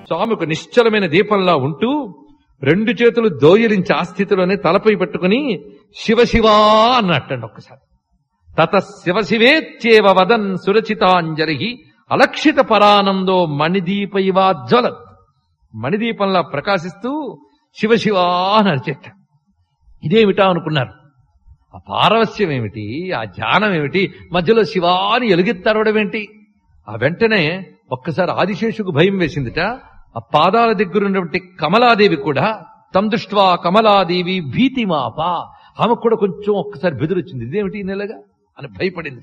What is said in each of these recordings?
స్వామి ఒక నిశ్చలమైన దీపంలా ఉంటూ 2 చేతులు దోయలించి ఆ స్థితిలోనే తలపై పెట్టుకుని శివశివా అన్నట్టండి ఒక్కసారి. తత శివశివేత్యేవ వదన్ సురచితాంజలి అలక్షిత పరానందో మణిదీపైవాజ్వలత్. మణిదీపంలా ప్రకాశిస్తూ శివశివా అని అరిచేట. ఇదేమిటా అనుకున్నారు. ఆ పారవస్యం ఏమిటి, ఆ ధ్యానం ఏమిటి, మధ్యలో శివాని ఎలుగెత్తారవడమేంటి? ఆ వెంటనే ఒక్కసారి ఆదిశేషుకు భయం వేసిందిట. ఆ పాదాల దగ్గర ఉన్నటువంటి కమలాదేవి కూడా తం దృష్ట్వా కమలాదేవి భీతిమాప, ఆమెకు కూడా కొంచెం ఒక్కసారి బెదిరొచ్చింది. ఇదేమిటి నెలగా అని భయపడింది.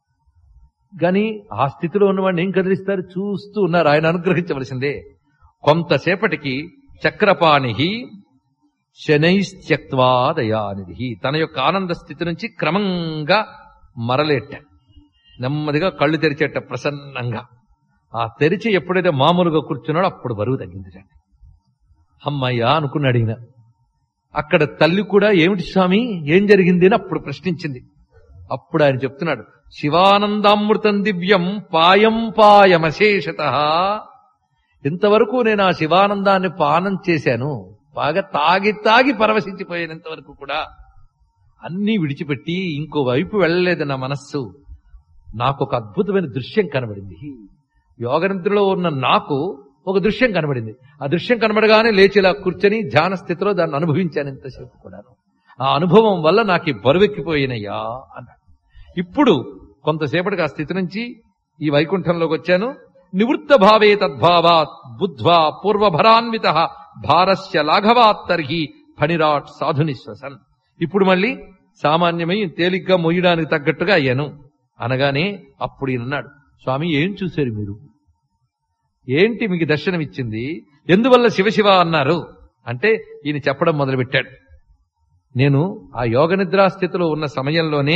గాని ఆ స్థితిలో ఉన్నవాడిని ఏం కదిలిస్తారు? చూస్తూ ఉన్నారు. ఆయన అనుగ్రహించవలసిందే. కొంతసేపటికి చక్రపాణి శనైస్త్యక్వా దయానిధి తన యొక్క ఆనంద స్థితి నుంచి క్రమంగా మరలేట. నెమ్మదిగా కళ్ళు తెరిచేట ప్రసన్నంగా. ఆ తెరిచి ఎప్పుడైతే మామూలుగా కూర్చున్నాడో అప్పుడు బరువు తగ్గింది. అమ్మయ్యా అనుకున్నాడు ఈయన. అక్కడ తల్లి కూడా ఏమిటి స్వామి ఏం జరిగింది అని అప్పుడు ప్రశ్నించింది. అప్పుడు ఆయన చెప్తున్నాడు, శివానందామృతం దివ్యం పాయం పాయమశేషత. ఇంతవరకు నేను ఆ శివానందాన్ని పానం చేశాను, బాగా తాగి తాగి పరవశించిపోయాను. ఇంతవరకు కూడా అన్నీ విడిచిపెట్టి ఇంకో వైపు వెళ్ళలేదు నా మనస్సు. నాకు ఒక అద్భుతమైన దృశ్యం కనబడింది. యోగనిద్రలో ఉన్న నాకు ఒక దృశ్యం కనబడింది. ఆ దృశ్యం కనబడగానే లేచిలా కూర్చొని ధ్యాన స్థితిలో దాన్ని అనుభవించాను ఇంతసేపు కూడాను. ఆ అనుభవం వల్ల నాకు ఈ బరువెక్కిపోయినయ్యా అన్నాడు. ఇప్పుడు కొంతసేపటికి ఆ స్థితి నుంచి ఈ వైకుంఠంలోకి వచ్చాను. నివృత్త భావే తద్భావాత్ బుద్ధ్వా పూర్వభరాన్విత భారస్య లాఘవాత్ తర్హి ఫణిరాట్ సాధునిశ్వసన్. ఇప్పుడు మళ్ళీ సామాన్యమై తేలిగ్గా మొయ్యడానికి తగ్గట్టుగా అయ్యాను అనగానే అప్పుడు ఈయనన్నాడు, స్వామి ఏం చూశారు మీరు? ఏంటి మీకు దర్శనమిచ్చింది? ఎందువల్ల శివశివ అన్నారు అంటే ఈయన చెప్పడం మొదలుపెట్టాడు. నేను ఆ యోగ నిద్రా స్థితిలో ఉన్న సమయంలోనే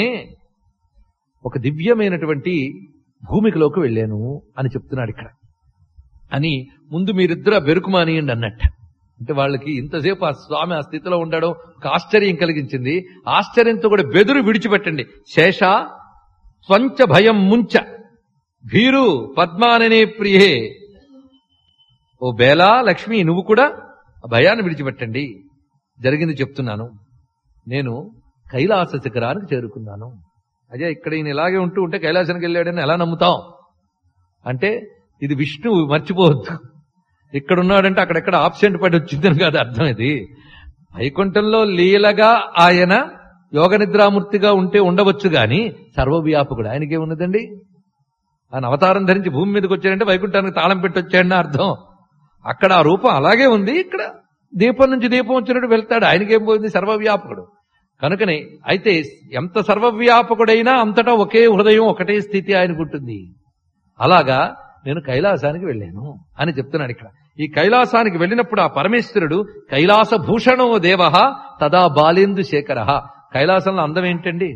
ఒక దివ్యమైనటువంటి భూమికలోకి వెళ్ళాను అని చెప్తున్నాడు ఇక్కడ. అని ముందు మీరిద్దరు బెరుకుమానియండి అన్నట్టు. అంటే వాళ్ళకి ఇంతసేపు ఆ స్వామి ఆ స్థితిలో ఉండడం ఒక ఆశ్చర్యం కలిగించింది. ఆశ్చర్యంతో కూడా బెదురు విడిచిపెట్టండి. శేష స్వంచ భయం ముంచ భీరు పద్మాననే ప్రియే. ఓ బేలా లక్ష్మి, నువ్వు కూడా ఆ భయాన్ని విడిచిపెట్టండి. జరిగింది చెప్తున్నాను. నేను కైలాస శిఖరానికి చేరుకున్నాను. అదే ఇక్కడ ఈయన ఇలాగే ఉంటే కైలాసానికి వెళ్ళాడని ఎలా నమ్ముతాం? అంటే ఇది విష్ణువు, మర్చిపోవద్దు. ఇక్కడున్నాడంటే అక్కడెక్కడ ఆబ్సెంట్ పడి వచ్చిందని కాదు అర్థం. ఇది వైకుంఠంలో లీలగా ఆయన యోగ నిద్రామూర్తిగా ఉంటే ఉండవచ్చు గాని సర్వవ్యాపకుడు ఆయనకేమున్నదండి? ఆయన అవతారం ధరించి భూమి మీదకి వచ్చాడంటే వైకుంఠానికి తాళం పెట్టి వచ్చాడని అర్థం. అక్కడ ఆ రూపం అలాగే ఉంది, ఇక్కడ దీపం నుంచి దీపం వచ్చినట్టు వెళ్తాడు. ఆయనకేం పోయింది? సర్వవ్యాపకుడు కనుకనే. అయితే ఎంత సర్వవ్యాపకుడైనా అంతటా ఒకే హృదయం, ఒకటే స్థితి ఆయనకుంటుంది. అలాగా నేను కైలాసానికి వెళ్ళాను అని చెప్తున్నాడు ఇక్కడ. ఈ కైలాసానికి వెళ్ళినప్పుడు ఆ పరమేశ్వరుడు కైలాస భూషణో దేవ తదా బాలేందు శేఖర. కైలాసంలో అందం ఏంటండి?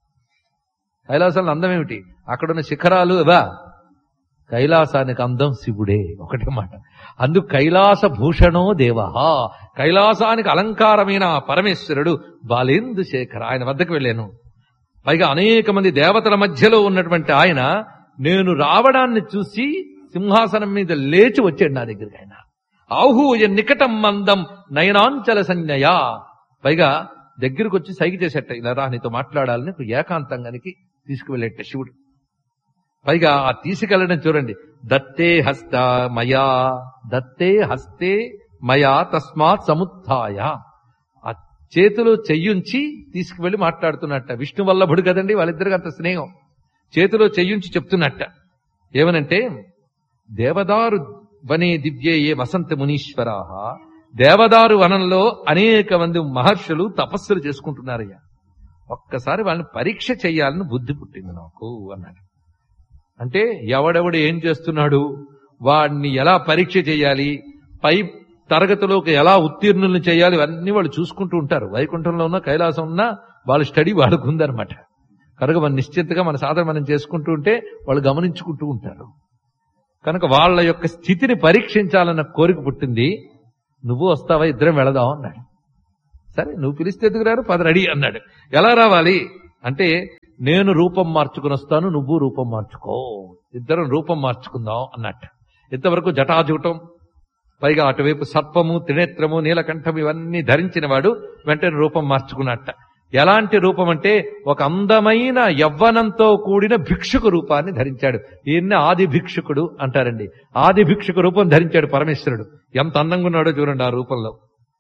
కైలాసంలో అందం ఏమిటి? అక్కడున్న శిఖరాలు అవా? కైలాసానికి అందం శివుడే, ఒకటే మాట. అందుకు కైలాస భూషణో దేవ, కైలాసానికి అలంకారమైన పరమేశ్వరుడు బాలేందు శేఖర, ఆయన వద్దకు వెళ్ళాను. పైగా అనేక మంది దేవతల మధ్యలో ఉన్నటువంటి ఆయన నేను రావడాన్ని చూసి సింహాసనం మీద లేచి వచ్చాడు నా దగ్గరికి. ఆయన ఆహూయ నికటం మందం నయనాంచల సంజ్ఞయా, పైగా దగ్గరకు వచ్చి సైగ చేసేట, ఇలా రా నీతో మాట్లాడాలని ఏకాంతంగానికి తీసుకువెళ్ళేట శివుడు. పైగా ఆ తీసుకెళ్లడం చూడండి. దత్తే హస్త మయా, దత్తే హస్తే మయా తస్మాత్ సముత్థాయ. ఆ చేతిలో చెయ్యుంచి తీసుకువెళ్లి మాట్లాడుతున్నట్ట. విష్ణు వల్లభుడు కదండి, వాళ్ళిద్దరికి అంత స్నేహం. చేతిలో చెయ్యుంచి చెప్తున్నట్ట. ఏమనంటే, దేవదారు వనే దివ్యేయే వసంత మునీశ్వరా. దేవదారు వనంలో అనేక మంది మహర్షులు తపస్సులు చేసుకుంటున్నారయ్యా. ఒక్కసారి వాళ్ళని పరీక్ష చెయ్యాలని బుద్ధి పుట్టింది నాకు అన్నాడు. అంటే ఎవడెవడు ఏం చేస్తున్నాడు, వాడిని ఎలా పరీక్ష చేయాలి, పై తరగతిలోకి ఎలా ఉత్తీర్ణులను చేయాలి, ఇవన్నీ వాళ్ళు చూసుకుంటూ ఉంటారు. వైకుంఠంలో ఉన్న కైలాసం ఉన్న వాళ్ళ స్టడీ వాళ్ళకు ఉందన్నమాట. కనుక మన నిశ్చింతగా మన సాధన మనం చేసుకుంటూ ఉంటే వాళ్ళు గమనించుకుంటూ ఉంటారు. కనుక వాళ్ళ యొక్క స్థితిని పరీక్షించాలన్న కోరిక పుట్టింది. నువ్వు వస్తావా, ఇద్దరం వెళదాం అన్నాడు. సరే నువ్వు పిలిస్తే ఎందుకు రారు, పద రెడీ అన్నాడు. ఎలా రావాలి అంటే, నేను రూపం మార్చుకుని వస్తాను, నువ్వు రూపం మార్చుకో, ఇద్దరం రూపం మార్చుకుందాం అన్నట్టు. ఇంతవరకు జటాజూటం పైగా అటువైపు సర్పము, త్రినేత్రము, నీలకంఠం ఇవన్నీ ధరించిన వాడు వెంటనే రూపం మార్చుకున్నట్ట. ఎలాంటి రూపం అంటే ఒక అందమైన యవ్వనంతో కూడిన భిక్షుకు రూపాన్ని ధరించాడు. ఈయన్ని ఆది భిక్షుకుడు అంటారండి. ఆది భిక్షుకు రూపం ధరించాడు పరమేశ్వరుడు. ఎంత అందంగా ఉన్నాడో చూడండి ఆ రూపంలో.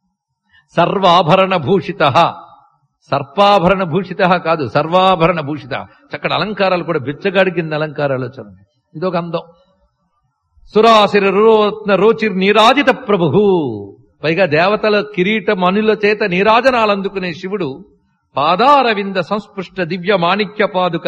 సర్వాభరణ భూషిత, సర్పాభరణ భూషిత కాదు, సర్వాభరణ భూషిత. చక్కటి అలంకారాలు కూడా, బిచ్చగాడి కింద అలంకారాలు చూడండి. ఇదొక అందం. సురాసిర రత్న రోచిర్ నీరాజిత ప్రభు, పైగా దేవతల కిరీట మణుల చేత నీరాజనాలు అందుకునే శివుడు పాదారవింద సంస్పృష్ట దివ్య మాణిక్య పాదుక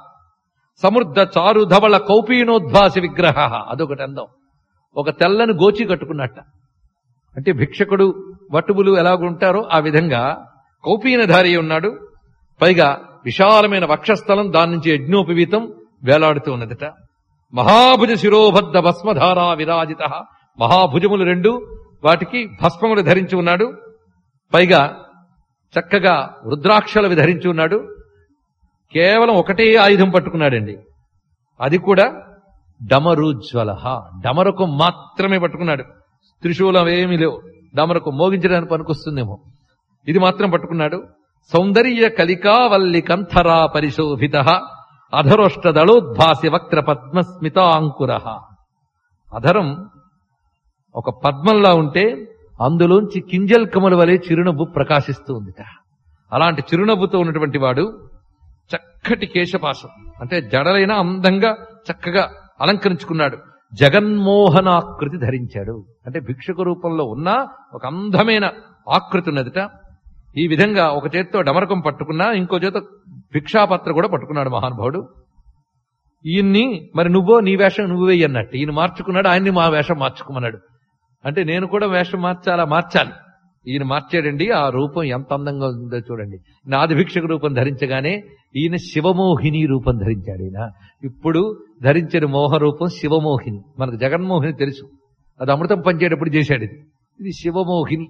సమృద్ధ చారు ధవళ కౌపీనోద్భాసి విగ్రహ. అదొకటి అందం. ఒక తెల్లని గోచి కట్టుకున్నట్ట. అంటే భిక్షకుడు వటువులు ఎలాగుంటారో ఆ విధంగా కౌపీనధారి ఉన్నాడు. పైగా విశాలమైన వక్షస్థలం, దాని నుంచి యజ్ఞోపవీతం వేలాడుతూ ఉన్నదట. మహాభుజ శిరోబద్ధ భస్మధారా విరాజిత, మహాభుజములు రెండు, వాటికి భస్మములు ధరించి ఉన్నాడు. పైగా చక్కగా రుద్రాక్షలు ధరించి ఉన్నాడు. కేవలం ఒకటే ఆయుధం పట్టుకున్నాడండి, అది కూడా డమరుజ్వల, డమరకు మాత్రమే పట్టుకున్నాడు. త్రిశూలం ఏమీ లేవు, డమరకు మోగించడానికి పనికొస్తుందేమో, ఇది మాత్రం పట్టుకున్నాడు. సౌందర్య కలికావల్లి కంథరా పరిశోభిత అధరోష్ట దళోద్భాసి వక్ర పద్మస్మితాంకుర. అధరం ఒక పద్మంలా ఉంటే అందులోంచి కింజల్ కమల వలె చిరునవ్వు ప్రకాశిస్తూ ఉందిట. అలాంటి చిరునవ్వుతో ఉన్నటువంటి వాడు చక్కటి కేశపాశం, అంటే జడలైన అందంగా చక్కగా అలంకరించుకున్నాడు. జగన్మోహనాకృతి ధరించాడు, అంటే భిక్షుక రూపంలో ఉన్న ఒక అందమైన ఆకృతి ఉన్నదిట. ఈ విధంగా ఒక చేత్తో డమరకం పట్టుకున్నా, ఇంకో చేత భిక్షాపత్ర కూడా పట్టుకున్నాడు మహానుభావుడు. ఈయన్ని మరి నువ్వో నీ వేషం నువ్వే అన్నట్టు ఈయన మార్చుకున్నాడు, ఆయన్ని మా వేషం మార్చుకోమన్నాడు. అంటే నేను కూడా వేషం మార్చాలి. ఈయన మార్చాడండి. ఆ రూపం ఎంత అందంగా ఉందో చూడండి. నాది భిక్షకు రూపం ధరించగానే ఈయన శివమోహిని రూపం ధరించాడు. ఈయన ఇప్పుడు ధరించిన మోహ రూపం శివమోహిని. మనకు జగన్మోహిని తెలుసు, అది అమృతం పంచేటప్పుడు చేశాడు. ఇది శివమోహిని.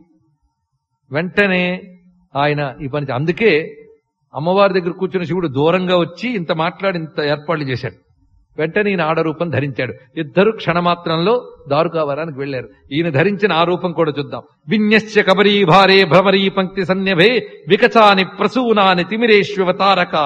వెంటనే ఆయన ఈ పని, అందుకే అమ్మవారి దగ్గర కూర్చున్న శివుడు దూరంగా వచ్చి ఇంత మాట్లాడి ఇంత ఏర్పాట్లు చేశాడు. వెంటనే ఈయన ఆడరూపం ధరించాడు. ఇద్దరు క్షణమాత్రంలో దారుకావరానికి వెళ్లారు. ఈయన ధరించిన ఆ రూపం కూడా చూద్దాం. విన్యస్య కబరీ భారే భ్రమరీ పంక్తి సన్యభే వికచాని ప్రసూనాని తిమిరేష్వతారకా.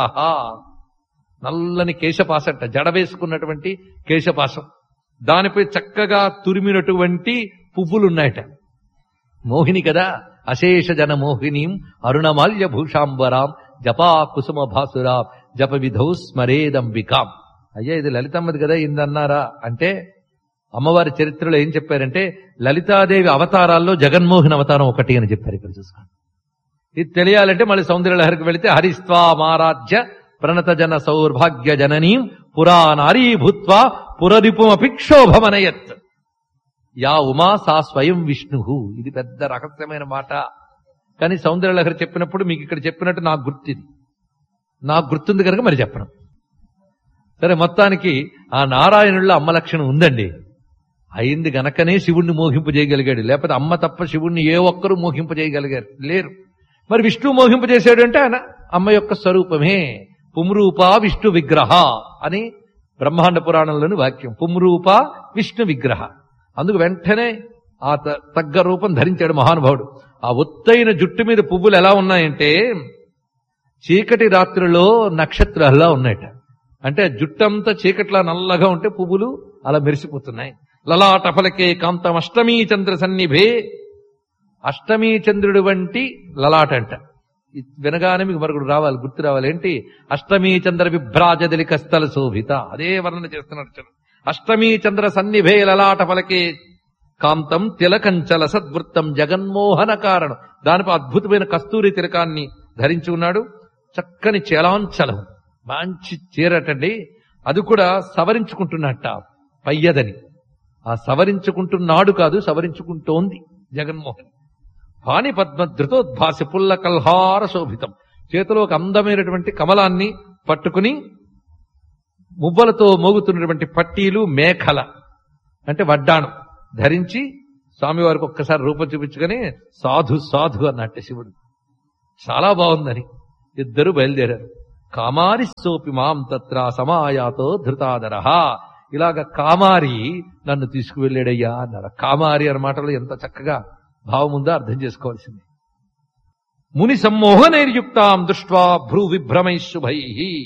నల్లని కేశపాసంట, జడ వేసుకున్నటువంటి కేశపాసం, దానిపై చక్కగా తురిమినటువంటి పువ్వులున్నాయట. మోహిని కదా, అశేష జన మోహినీం అరుణమాల్య భూషాంబరాం జపా కుసుమ భాసురాం జప విధౌ స్మరేదంబికాం. అయ్యా ఇది లలితమ్మది కదా ఇందన్నారా అంటే, అమ్మవారి చరిత్రలో ఏం చెప్పారంటే లలితాదేవి అవతారాల్లో జగన్మోహన్ అవతారం ఒకటి అని చెప్పారు. ఇక్కడ చూసుకోండి. ఇది తెలియాలంటే మళ్ళీ సౌందర్యలహరికి వెళితే హరిస్వామారాధ్య ప్రణత జన సౌర్భాగ్య జననీం పురా నారీ భూత్వా పురరిపుమపిక్షోభమనయత్ యా ఉమా సా స్వయం విష్ణు. ఇది పెద్ద రహస్యమైన మాట, కానీ సౌందర్యలహరి చెప్పినప్పుడు మీకు ఇక్కడ చెప్పినట్టు నాకు గుర్తుంది, నాకు గుర్తుంది కనుక మరి చెప్పను. సరే, మొత్తానికి ఆ నారాయణుల్లో అమ్మ లక్షణం ఉందండి. అయింది గనకనే శివుణ్ణి మోహింపు చేయగలిగాడు, లేకపోతే అమ్మ తప్ప శివుణ్ణి ఏ ఒక్కరూ మోహింపు చేయగలిగారు లేరు. మరి విష్ణు మోహింపు చేశాడు అంటే ఆయన అమ్మ యొక్క స్వరూపమే. పుంరూపా విష్ణు విగ్రహ అని బ్రహ్మాండ పురాణంలోని వాక్యం. పుంరూపా విష్ణు విగ్రహ. అందుకు వెంటనే ఆ తగ్గ రూపం ధరించాడు మహానుభావుడు. ఆ ఒత్తైన జుట్టు మీద పువ్వులు ఎలా ఉన్నాయంటే చీకటి రాత్రిలో నక్షత్రాల్లా ఉన్నాయట. అంటే జుట్టంతా చీకట్లా నల్లగా ఉంటే పువ్వులు అలా మెరిసిపోతున్నాయి. లలాట ఫలకే కాంతం అష్టమీ చంద్ర సన్నిభే. అష్టమీ చంద్రుడు వంటి లలాట అంట. వినగానే మీకు మరొకటి రావాలి, గుర్తు రావాలి. ఏంటి? అష్టమీ చంద్ర విభ్రాజదలిక స్థల శోభిత. అదే వర్ణన చేస్తున్నట్టు. అష్టమీ చంద్ర సన్నిభే లలాట ఫలకే కాంతం తిలకంచల సద్వృత్తం జగన్మోహన కారణం. దానిపై అద్భుతమైన కస్తూరి తిలకాన్ని ధరించి ఉన్నాడు. చక్కని చేలాంచలం, మంచి చీరటండి. అది కూడా సవరించుకుంటున్నట్ట, పయ్యదని. ఆ సవరించుకుంటున్నాడు కాదు, సవరించుకుంటోంది జగన్మోహన్. పాని పద్మ ధృతోద్భాసి పుల్ల కల్హార శోభితం. చేతిలో ఒక అందమైనటువంటి కమలాన్ని పట్టుకుని మువ్వలతో మోగుతున్నటువంటి పట్టీలు, మేఖల అంటే వడ్డాణం ధరించి స్వామివారికి ఒక్కసారి రూపం చూపించుకొని సాధు సాధు అన్నట్టు శివుడు. చాలా బాగుందని ఇద్దరు బయలుదేరారు. కామారి సోపి మాం తత్ర సమాయాతో ధృతాదర. ఇలాగ కామారి నన్ను తీసుకువెళ్ళాడయ్యా అన్నారు. కామారి అన్న మాటలో ఎంత చక్కగా భావం ఉందో అర్థం చేసుకోవాల్సింది. ముని సమ్మోహనైర్యుక్తాం దృష్ట్వా భ్రూ విభ్రమై శుభై.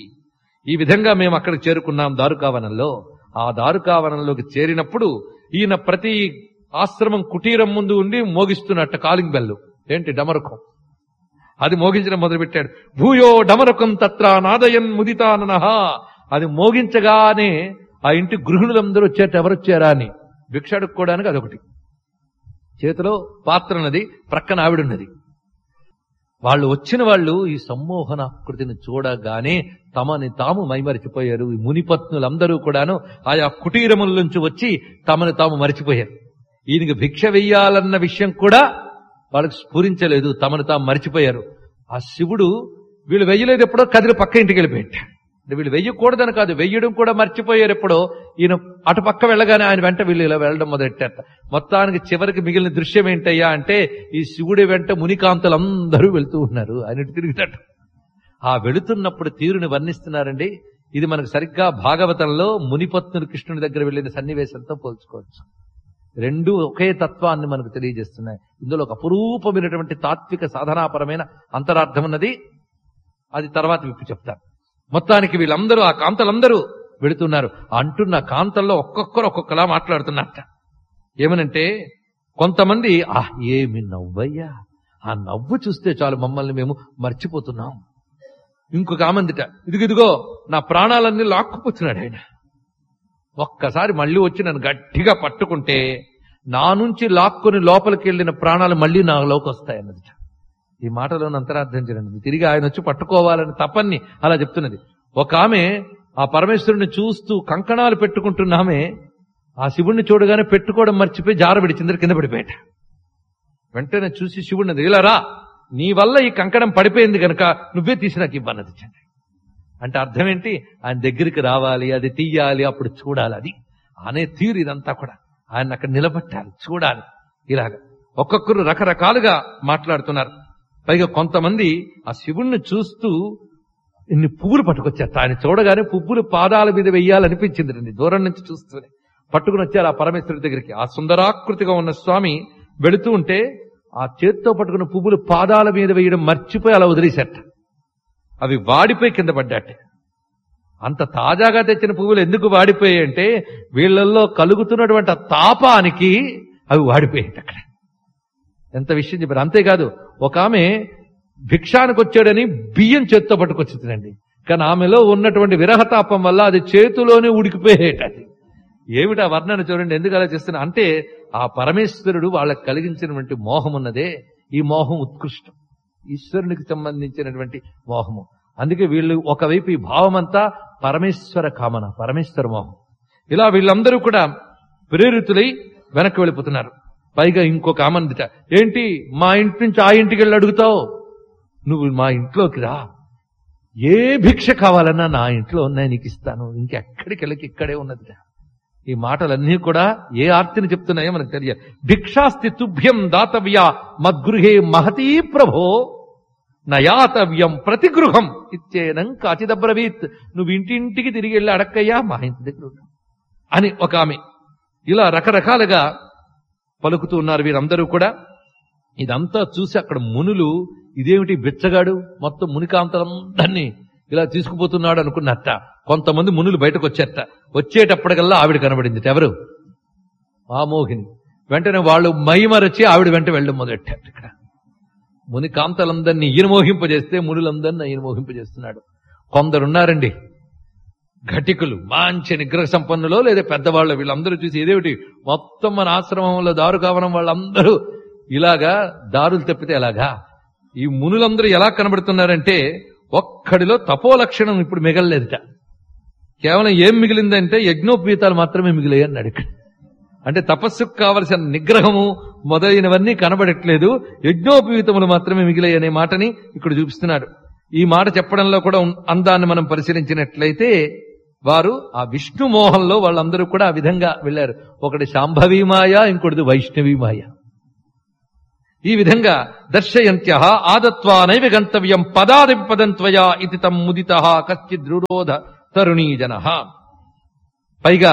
ఈ విధంగా మేము అక్కడికి చేరుకున్నాం దారుకావనంలో. ఆ దారుకావనంలోకి చేరినప్పుడు ఈయన ప్రతి ఆశ్రమం కుటీరం ముందు ఉండి మోగిస్తున్నట్ట కాలింగ్ బెల్లు. ఏంటి? డమరుకం. అది మోగించడం మొదలుపెట్టాడు. భూయో డమరుకం తత్ర నాదయన్ ముదితాననః. అది మోగించగానే ఆ ఇంటి గృహిణులందరూ వచ్చేట ఎవరొచ్చారా అని భిక్ష అడుక్కోవడానికి అదొకటి. చేతిలో పాత్రన్నది, ప్రక్కన ఆవిడున్నది. వాళ్ళు వచ్చిన వాళ్ళు ఈ సమ్మోహనాకృతిని చూడగానే తమని తాము మైమరిచిపోయారు. ఈ మునిపత్నులందరూ కూడాను ఆయా కుటీరముల నుంచి వచ్చి తమని తాము మరిచిపోయారు. ఈయనకి భిక్ష వెయ్యాలన్న విషయం కూడా వాళ్ళకి స్ఫురించలేదు. తమను తాము మరిచిపోయారు. ఆ శివుడు వీళ్ళు వెయ్యలేదు ఎప్పుడో కదిలి పక్క ఇంటికి వెళ్ళిపోయాడు. వీళ్ళు వెయ్యకూడదని కాదు, వెయ్యడం కూడా మర్చిపోయారు ఎప్పుడో. ఈయన అటు పక్క వెళ్ళగానే ఆయన వెంట వీళ్ళు ఇలా వెళ్ళడం మొదలెట్టారట. మొత్తానికి చివరికి మిగిలిన దృశ్యం ఏంటయ్యా అంటే ఈ శివుడి వెంట మునికాంతులందరూ వెళుతూ ఉన్నారు. ఆయన తిరుగుతాడు. ఆ వెళుతున్నప్పుడు తీరుని వర్ణిస్తున్నారండి. ఇది మనకు సరిగ్గా భాగవతంలో మునిపత్నులు కృష్ణుని దగ్గర వెళ్ళిన సన్నివేశంతో పోల్చుకోవచ్చు. రెండు ఒకే తత్వాన్ని మనకు తెలియజేస్తున్నాయి. ఇందులో ఒక అపురూపమైనటువంటి తాత్విక సాధనాపరమైన అంతరార్థం ఉన్నది. అది తర్వాత విప్పి చెప్తారు. మొత్తానికి వీళ్ళందరూ ఆ కాంతలందరూ వెళుతున్నారు. అంటున్న కాంతల్లో ఒక్కొక్కరు ఒక్కొక్కలా మాట్లాడుతున్నట్ట. ఏమనంటే కొంతమంది ఏమి నవ్వయ్యా, ఆ నవ్వు చూస్తే చాలు మమ్మల్ని మేము మర్చిపోతున్నాం. ఇంకొక ఆమందిట, ఇదిగో నా ప్రాణాలన్నీ లాక్కుపోతున్నాడు ఆయన. ఒక్కసారి మళ్ళీ వచ్చి నన్ను గట్టిగా పట్టుకుంటే నా నుంచి లాక్కుని లోపలికి వెళ్ళిన ప్రాణాలు మళ్ళీ నాలోకి వస్తాయి అన్నదిట. ఈ మాటలోని అంతరార్థం చేయండి. తిరిగి ఆయన వచ్చి పట్టుకోవాలని తపన్ని అలా చెప్తున్నది. ఒక ఆమె ఆ పరమేశ్వరుని చూస్తూ కంకణాలు పెట్టుకుంటున్నామే ఆ శివుణ్ణి చూడగానే పెట్టుకోవడం మర్చిపోయి జారబడి చిందర కింద పడిపోయాట. వెంటనే చూసి శివుడిని, ఇలా రా, నీ వల్ల ఈ కంకణం పడిపోయింది కనుక నువ్వే తీసి నాకు ఇవ్వన్నది. అంటే అర్థం ఏంటి? ఆయన దగ్గరికి రావాలి, అది తీయాలి, అప్పుడు చూడాలి. అది అనే తీరు ఇదంతా కూడా. ఆయన అక్కడ నిలబట్టాలి, చూడాలి. ఇలాగ ఒక్కొక్కరు రకరకాలుగా మాట్లాడుతున్నారు. పైగా కొంతమంది ఆ శివుణ్ణి చూస్తూ ఇన్ని పువ్వులు పట్టుకొచ్చారు. ఆయన చూడగానే పువ్వులు పాదాల మీద వెయ్యాలనిపించింది రండి. దూరం నుంచి చూస్తూనే పట్టుకుని వచ్చారు ఆ పరమేశ్వరుడి దగ్గరికి. ఆ సుందరాకృతిగా ఉన్న స్వామి వెళుతూ ఉంటే ఆ చేత్తో పట్టుకున్న పువ్వులు పాదాల మీద వేయడం మర్చిపోయి అలా వదిలేశాట. అవి వాడిపోయి కింద పడ్డాట. అంత తాజాగా తెచ్చిన పువ్వులు ఎందుకు వాడిపోయాయి అంటే వీళ్ళల్లో కలుగుతున్నటువంటి ఆ తాపానికి అవి వాడిపోయాయి అక్కడ. ఎంత విషయం చెప్పారు. అంతేకాదు ఒక ఆమె భిక్షానికి వచ్చాడని బియ్యం చేత్తో పట్టుకొచ్చిందండి. కానీ ఆమెలో ఉన్నటువంటి విరహతాపం వల్ల అది చేతిలోనే ఉడికిపోయేట. అది ఏమిటా వర్ణన చూడండి. ఎందుకు అలా చేస్తున్నా అంటే ఆ పరమేశ్వరుడు వాళ్ళకి కలిగించినటువంటి మోహం ఉన్నదే, ఈ మోహం ఉత్కృష్టం, ఈశ్వరునికి సంబంధించినటువంటి మోహము. అందుకే వీళ్ళు ఒకవైపు ఈ భావం అంతా పరమేశ్వర కామన, పరమేశ్వర మోహం. ఇలా వీళ్ళందరూ కూడా ప్రేరితులై వెనక్కి వెళ్ళిపోతున్నారు. పైగా ఇంకొక ఆమందిట, ఏంటి మా ఇంటి నుంచి ఆ ఇంటికి వెళ్ళి అడుగుతావు, నువ్వు మా ఇంట్లోకి రా, ఏ భిక్ష కావాలన్నా నా ఇంట్లో ఉన్నాయి నీకు ఇస్తాను, ఇంకెక్కడికి వెళ్ళకి ఇక్కడే ఉన్నదిట. ఈ మాటలన్నీ కూడా ఏ ఆర్తిని చెప్తున్నాయో మనకు తెలియదు. భిక్షాస్తి తుభ్యం దాతవ్య మద్గృహే మహతీ ప్రభో నయాతవ్యం ప్రతిగృహం ఇచ్చేనం కాచిదబ్రవీత్. నువ్వు ఇంటింటికి తిరిగి వెళ్ళి అడక్కయ్యా, మా ఇంటి దగ్గర అని ఒక ఆమె. ఇలా రకరకాలుగా పలుకుతూ ఉన్నారు వీరందరూ కూడా. ఇదంతా చూసి అక్కడ మునులు ఇదేమిటి బిచ్చగాడు మొత్తం మునికాంతలందరినీ ఇలా తీసుకుపోతున్నాడు అనుకున్నట్ట. కొంతమంది మునులు బయటకు వచ్చేట. వచ్చేటప్పటికల్లా ఆవిడ కనబడింది. ఎవరు? ఆ మోహిని. వెంటనే వాళ్ళు మైమరచి ఆవిడ వెంట వెళ్ళడం మొదలెట్టారు. ఇక్కడ మునికాంతలందరినీ ఈయన మోహింపజేస్తే మునులందరినీ ఆయన మోహింపజేస్తున్నాడు. కొందరున్నారండి ఘటికులు, మంచి నిగ్రహ సంపన్నులో లేదా పెద్దవాళ్ళు, వీళ్ళందరూ చూసి ఇదేమిటి మొత్తం మన ఆశ్రమంలో దారు కావడం వాళ్ళందరూ ఇలాగా దారులు తప్పితే ఎలాగా. ఈ మునులందరూ ఎలా కనబడుతున్నారంటే ఒక్కడిలో తపో లక్షణం ఇప్పుడు మిగలలేదుట. కేవలం ఏం మిగిలిందంటే యజ్ఞోపవీతాలు మాత్రమే మిగిలాయి అన్నాడు ఇక్కడ. అంటే తపస్సుకు కావలసిన నిగ్రహము మొదలైనవన్నీ కనబడట్లేదు, యజ్ఞోపవీతములు మాత్రమే మిగిలాయి అనే మాటని ఇక్కడ చూపిస్తున్నాడు. ఈ మాట చెప్పడంలో కూడా అందాన్ని మనం పరిశీలించినట్లయితే వారు ఆ విష్ణు మోహంలో వాళ్ళందరూ కూడా ఆ విధంగా వెళ్లారు. ఒకటి శాంభవీ మాయ, ఇంకొకటి వైష్ణవీ మాయ. ఈ విధంగా దర్శయంత్య ఆదత్వా నైవ గంతవ్యం పదాది పదం త్వయా ఇది తం ముదిత కశ్చిద్ రురోధ తరుణీజన. పైగా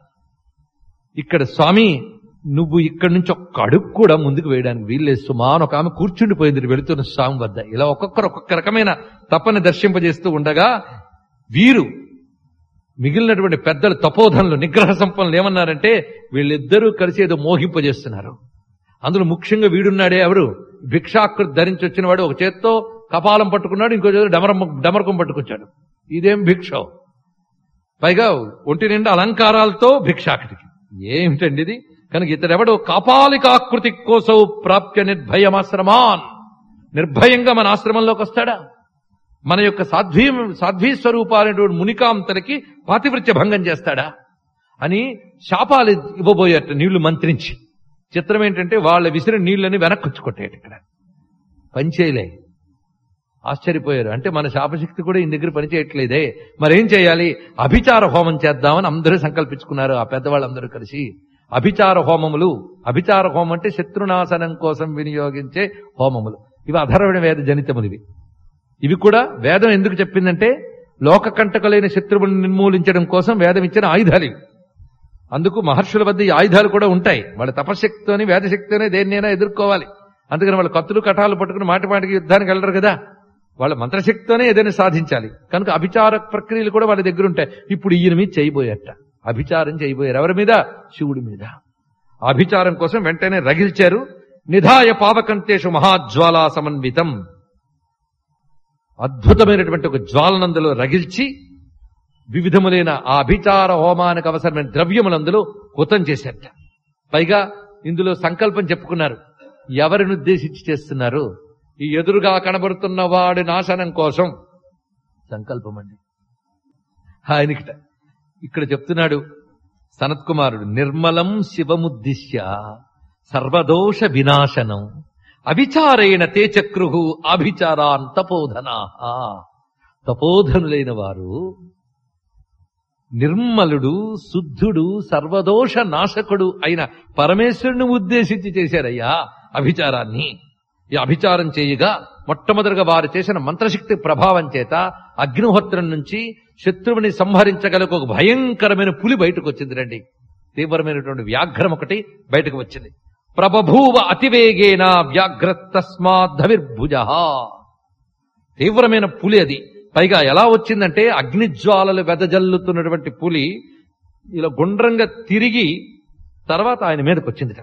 ఇక్కడ స్వామి నువ్వు ఇక్కడి నుంచి ఒక్క అడుగు కూడా ముందుకు వేయడానికి వీల్లేదు సుమా అని ఒక ఆమె కూర్చుండిపోయింది వెళుతున్న స్వామి వద్ద. ఇలా ఒక్కొక్కరు ఒక్కొక్క రకమైన తప్పని దర్శింపజేస్తూ ఉండగా వీరు మిగిలినటువంటి పెద్దలు తపోధనులు నిగ్రహ సంపన్నులు ఏమన్నారంటే వీళ్ళిద్దరూ కలిసి ఏదో మోహింపజేస్తున్నారు. అందులో ముఖ్యంగా వీడున్నాడే ఎవరు భిక్షాకృతి ధరించి వచ్చిన వాడు ఒక చేత్తో కపాలం పట్టుకున్నాడు, ఇంకో చేతితో డమరకం పట్టుకొచ్చాడు. ఇదేం భిక్ష, పైగా ఒంటి నిండా అలంకారాలతో భిక్షాకృతికి ఏమిటండి ఇది. కనుక ఇతడెవడు కాపాలికాకృతి కోసం ప్రాప్య నిర్భయమాశ్రమాన్, నిర్భయంగా మన ఆశ్రమంలోకి వస్తాడా? మన యొక్క సాధ్వీ స్వరూపాలైనటువంటి మునికాంతలకి పాతివృత్య భంగం చేస్తాడా అని శాపాలు ఇవ్వబోయేట నీళ్లు మంత్రించి. చిత్రం ఏంటంటే వాళ్ళ విసిరిన నీళ్లని వెనక్కొచ్చుకొట్టేట. ఇక్కడ పనిచేయలే, ఆశ్చర్యపోయారు. అంటే మన శాపశక్తి కూడా ఈ దగ్గర పనిచేయట్లేదే, మరేం చేయాలి? అభిచార హోమం చేద్దామని అందరూ సంకల్పించుకున్నారు. ఆ పెద్దవాళ్ళందరూ కలిసి అభిచార హోమములు, అభిచార హోమం అంటే శత్రునాశనం కోసం వినియోగించే హోమములు, ఇవి అధర్వణ వేద జనితములు. ఇవి కూడా వేదం ఎందుకు చెప్పిందంటే లోకకంటకులైన శత్రువులను నిర్మూలించడం కోసం వేదం ఇచ్చిన ఆయుధాలు ఇవి. అందుకు మహర్షుల వద్ద ఈ ఆయుధాలు కూడా ఉంటాయి. వాళ్ళ తపశక్తితోని వేదశక్తితోనే దేన్నైనా ఎదుర్కోవాలి. అందుకని వాళ్ళు కత్తులు కటాలు పట్టుకుని మాటి మాటికి యుద్ధానికి వెళ్ళరు కదా, వాళ్ళ మంత్రశక్తితోనే ఏదైనా సాధించాలి. కనుక అభిచార ప్రక్రియలు కూడా వాళ్ళ దగ్గర ఉంటాయి. ఇప్పుడు ఈయన మీద చేయబోయట, అభిచారం చేయబోయారు. ఎవరి మీద? శివుడి మీద. అభిచారం కోసం వెంటనే రగిల్చారు. నిధాయ పావకంతేషు మహాజ్వాలా సమన్వితం, అద్భుతమైనటువంటి ఒక జ్వాలనందులో రగిల్చి వివిధములైన ఆ అభిచార హోమానికి అవసరమైన ద్రవ్యములందులో హుతం చేశారట. పైగా ఇందులో సంకల్పం చెప్పుకున్నారు. ఎవరిని ఉద్దేశించి చేస్తున్నారు? ఈ ఎదురుగా కనబడుతున్న వాడి నాశనం కోసం సంకల్పం అండి ఆయనకిట. ఇక్కడ చెప్తున్నాడు సనత్ కుమారుడు, నిర్మలం శివముద్దిశ్య సర్వదోష వినాశనం అభిచారేణ తే చక్రుహు అభిచారాన్ తపోధనా. తపోధనులైన వారు నిర్మలుడు, శుద్ధుడు, సర్వదోష నాశకుడు అయిన పరమేశ్వరుని ఉద్దేశించి చేశారయ్యా అభిచారాన్ని. ఈ అభిచారం చేయగా మొట్టమొదటిగా వారు చేసిన మంత్రశక్తి ప్రభావం చేత అగ్నిహోత్రం నుంచి శత్రువుని సంహరించగలకు ఒక భయంకరమైన పులి బయటకు వచ్చింది. రండి, తీవ్రమైనటువంటి వ్యాఘ్రం ఒకటి బయటకు వచ్చింది. ప్రభభూవ అతివేగేన వ్యాఘ్రతస్మాద్ధవిర్భుజ. తీవ్రమైన పులి అది. పైగా ఎలా వచ్చిందంటే అగ్నిజ్వాలలు వెదజల్లుతున్నటువంటి పులి ఇలా గుండ్రంగా తిరిగి తర్వాత ఆయన మీదకి వచ్చిందిట.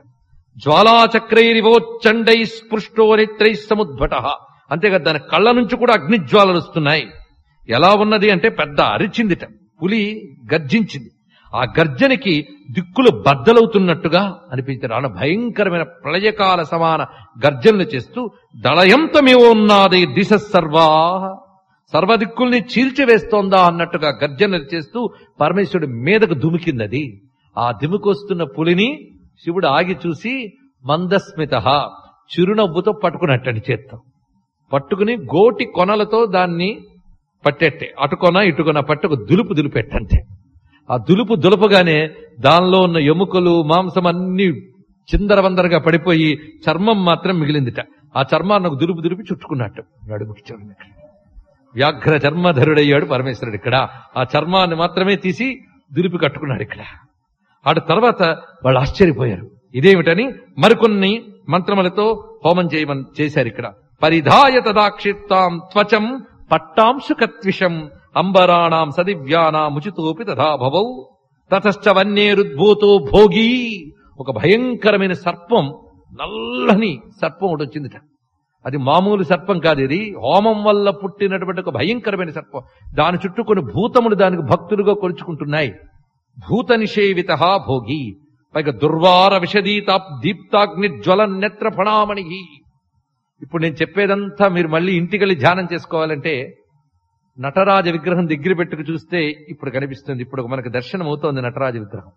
జ్వాలాచక్రైరివోచ్చండై స్పృష్టో నేత్రై సముద్భట. అంతేకాదు దాని కళ్ళ నుంచి కూడా అగ్నిజ్వాలలు వస్తున్నాయి. ఎలా ఉన్నది అంటే పెద్ద అరిచిందిట, పులి గర్జించింది. ఆ గర్జనకి దిక్కులు బద్దలవుతున్నట్టుగా అనిపించారు. అలా భయంకరమైన ప్రళయకాల సమాన గర్జనలు చేస్తూ దళయంతమేవోన్నాది దిశ సర్వా, సర్వదిక్కుల్ని చీల్చివేస్తోందా అన్నట్టుగా గర్జనలు చేస్తూ పరమేశ్వరుడి మీదకు దుమికిందది. ఆ దుమికొస్తున్న పులిని శివుడు ఆగి చూసి మందస్మిత, చిరునవ్వుతో పట్టుకున్నట్టండి. చేత్తో పట్టుకుని గోటి కొనలతో దాన్ని పట్టెట్టే, అటుకొన ఇటుకొన పట్టుకు దులుపు దులిపెట్టంతే. ఆ దులుపు దులపగానే దానిలో ఉన్న ఎముకలు మాంసం అన్ని చిందరవందరగా పడిపోయి చర్మం మాత్రం మిగిలిందిట. ఆ చర్మాన్ని ఒక దులుపు దులిపి చుట్టుకున్నట్టు నడుముకి. చూడండి, వ్యాఘ్ర చర్మధరుడయ్యాడు పరమేశ్వరుడు ఇక్కడ. ఆ చర్మాన్ని మాత్రమే తీసి దులిపి కట్టుకున్నాడు ఇక్కడ. ఆడ తర్వాత వాళ్ళు ఆశ్చర్యపోయారు, ఇదేమిటని మరికొన్ని మంత్రములతో హోమం చేశారు ఇక్కడ. పరిధాయ తదాక్షిప్తాం త్వచం పట్టాంశుకత్విషం అంబరాణాం సదివ్యానాముచితోపి తథా భవౌ తతశ్చ వన్యేరుద్భూతో భోగీ. ఒక భయంకరమైన సర్పం, నల్లని సర్పం ఒకటి వచ్చిందిట. అది మామూలు సర్పం కాదు, ఇది హోమం వల్ల పుట్టినటువంటి ఒక భయంకరమైన సర్పం. దాని చుట్టూ కొన్ని భూతములు దానికి భక్తులుగా కొలుచుకుంటున్నాయి. భూత నిషేవిత భోగి. పైగా దుర్వార విషదీత దీప్తాగ్ని జ్వల నేత్ర ఫణామణి. ఇప్పుడు నేను చెప్పేదంతా మీరు మళ్ళీ ఇంటికెళ్ళి ధ్యానం చేసుకోవాలంటే నటరాజ విగ్రహం దగ్గర పెట్టుకు చూస్తే ఇప్పుడు కనిపిస్తుంది. ఇప్పుడు మనకు దర్శనం అవుతోంది నటరాజ విగ్రహం.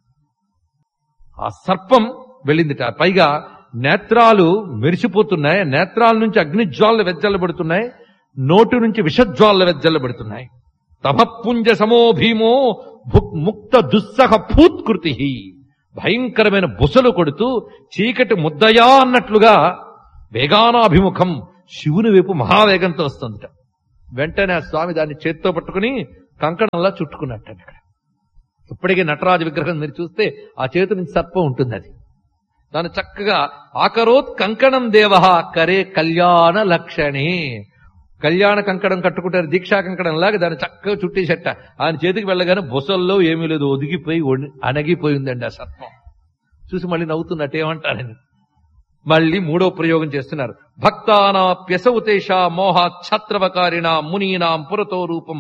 ఆ సర్పం వెళ్ళిందిట. పైగా నేత్రాలు మెరిసిపోతున్నాయి, నేత్రాల నుంచి అగ్నిజ్వాలలు వెజ్జల్లబడుతున్నాయి, నోటి నుంచి విషజ్వాలలు వెజ్జల్లబడుతున్నాయి. తమపుంజ సమో భీమో ముక్త దుస్సహ పూత్కృతి. భయంకరమైన బుసలు కొడుతూ చీకటి ముద్దయా అన్నట్లుగా వేగానాభిముఖం శివుని వైపు మహావేగంతో వస్తుందిట. వెంటనే ఆ స్వామి దాన్ని చేత్తో పట్టుకుని కంకణంలా చుట్టుకున్నట్టు. ఇక్కడ ఇప్పటికీ నటరాజ విగ్రహం మీరు చూస్తే ఆ చేతి నుంచి సర్పం ఉంటుంది. అది దాన్ని చక్కగా ఆకరోత్ కంకణం దేవ కరే కళ్యాణ లక్షణే, కళ్యాణ కంకణం కట్టుకుంటారు దీక్షా కంకణం లాగా దాన్ని చక్కగా చుట్టేసట. ఆయన చేతికి వెళ్ళగానే బొసల్లో ఏమీ లేదు, ఒదిగిపోయి అణగిపోయిందండి ఆ సర్పం. చూసి మళ్ళీ నవ్వుతున్నట్టు ఏమంటారని మళ్ళీ మూడో ప్రయోగం చేస్తున్నారు. భక్తానాప్యసౌతేష మోహాత్ ఛత్రవకారిణ మునీనాం పురతో రూపం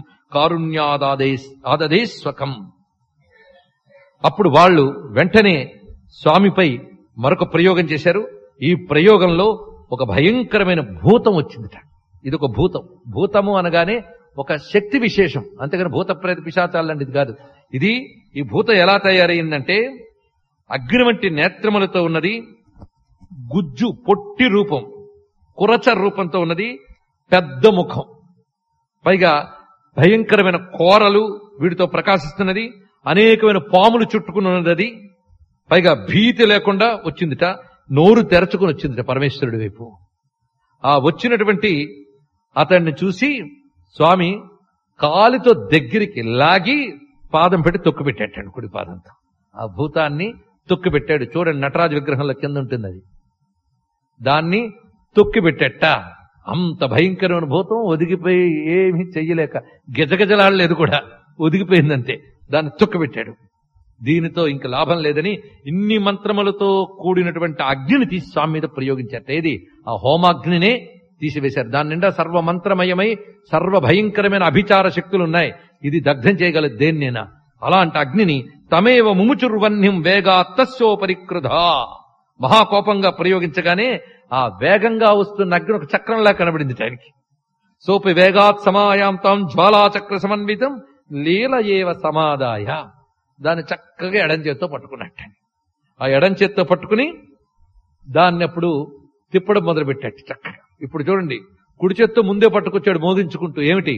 కారుణ్యాదాదేస్వకం. అప్పుడు వాళ్ళు వెంటనే స్వామిపై మరొక ప్రయోగం చేశారు. ఈ ప్రయోగంలో ఒక భయంకరమైన భూతం వచ్చిందిట. ఇది ఒక భూతం. భూతము అనగానే ఒక శక్తి విశేషం, అంతేగాని భూత ప్రేత పిశాచాలంటిది కాదు. ఇది ఈ భూతం ఎలా తయారైందంటే అగ్ని వంటి నేత్రములతో ఉన్నది, గుజ్జు పొట్టి రూపం, కురచ రూపంతో ఉన్నది, పెద్ద ముఖం, పైగా భయంకరమైన కోరలు వీటితో ప్రకాశిస్తున్నది, అనేకమైన పాములు చుట్టుకుని ఉన్నది, పైగా భీతి లేకుండా వచ్చిందిట, నోరు తెరచుకుని వచ్చిందిట పరమేశ్వరుడి వైపు. ఆ వచ్చినటువంటి అతన్ని చూసి స్వామి కాలితో దగ్గరికి లాగి పాదం పెట్టి తొక్కుపెట్టాడు, కుడి పాదంతో ఆ భూతాన్ని తొక్కిపెట్టాడు. చూడండి నటరాజ విగ్రహంలో కింద ఉంటుంది అది, దాన్ని తొక్కిపెట్టేట. అంత భయంకరమైన భూతం ఒదిగిపోయి ఏమీ చెయ్యలేక గజగజలాడలేదు కూడా, ఒదిగిపోయిందంతే. దాన్ని తొక్కిపెట్టాడు. దీనితో ఇంక లాభం లేదని ఇన్ని మంత్రములతో కూడినటువంటి అగ్నిని తీసి స్వామి మీద ప్రయోగించారట. ఏది ఆ హోమాగ్నినే తీసివేశారు. దాని నిండా సర్వమంత్రమయమై సర్వ భయంకరమైన అభిచార శక్తులు ఉన్నాయి. ఇది దగ్ధం చేయగలదు దేన్నైనా. అలాంటి అగ్నిని తమేవ ముముచుర్వన్యం వేగా తస్యోపరికృధ మహాకోపంగా ప్రయోగించగానే ఆ వేగంగా వస్తున్న అగ్ని ఒక చక్రంలా కనబడింది ఆయనకి. సోపి వేగాత్ సమాయాంతం జ్వాలాచక్ర సమన్వితం లీల ఏవ సమాదాయ. దాన్ని చక్కగా ఎడం చేత్తో పట్టుకున్నట్టు. ఆ ఎడం చేత్తో పట్టుకుని దాన్ని అప్పుడు తిప్పడం మొదలుపెట్టాడు చక్కగా. ఇప్పుడు చూడండి, కుడి చేత్తో ముందే పట్టుకొచ్చాడు మోగించుకుంటూ. ఏమిటి?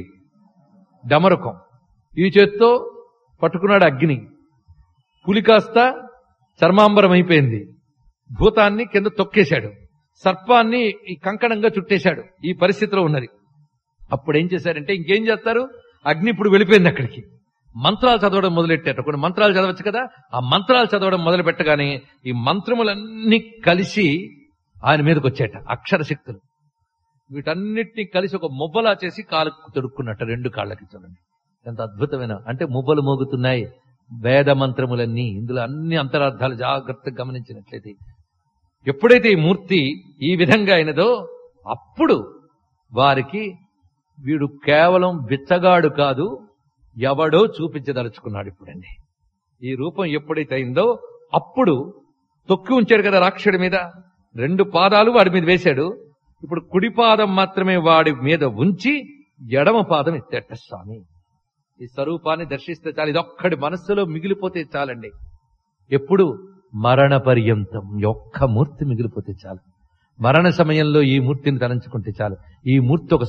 డమరుకం. ఈ చేత్తో పట్టుకున్నాడు అగ్ని. పులి కాస్త చర్మాంబరం అయిపోయింది. భూతాన్ని కింద తొక్కేశాడు. సర్పాన్ని ఈ కంకణంగా చుట్టేశాడు. ఈ పరిస్థితిలో ఉన్నది. అప్పుడు ఏం చేశారంటే, ఇంకేం చేస్తారు, అగ్ని ఇప్పుడు వెళ్ళిపోయింది అక్కడికి. మంత్రాలు చదవడం మొదలెట్టారు. కొన్ని మంత్రాలు చదవచ్చు కదా, ఆ మంత్రాలు చదవడం మొదలు పెట్టగానే ఈ మంత్రములన్నీ కలిసి ఆయన మీదకి వచ్చాట. అక్షర శక్తులు వీటన్నిటినీ కలిసి ఒక మువ్వలా చేసి కాళ్ళకు తొడుక్కున్నట్టు, రెండు కాళ్ళకి. చూడండి ఎంత అద్భుతమైన, అంటే మువ్వలు మోగుతున్నాయి వేద మంత్రములన్నీ. ఇందులో అన్ని అంతరార్థాలు జాగ్రత్తగా గమనించినట్లయితే, ఎప్పుడైతే ఈ మూర్తి ఈ విధంగా అయినదో అప్పుడు వారికి వీడు కేవలం బిచ్చగాడు కాదు, ఎవడో చూపించదలుచుకున్నాడు. ఇప్పుడండి ఈ రూపం ఎప్పుడైతే అయిందో అప్పుడు తొక్కి ఉంచాడు కదా రాక్షసుడి మీద. రెండు పాదాలు వాడి మీద వేశాడు. ఇప్పుడు కుడి పాదం మాత్రమే వాడి మీద ఉంచి ఎడమ పాదం ఎత్తేట స్వామి. ఈ స్వరూపాన్ని దర్శిస్తే చాలు. ఇదొక్కడి మనస్సులో మిగిలిపోతే చాలండి. ఎప్పుడు మరణ పర్యంతం ఒక్క మూర్తి మిగిలిపోతే చాలు. మరణ సమయంలో ఈ మూర్తిని తలంచుకుంటే చాలు. ఈ మూర్తి ఒక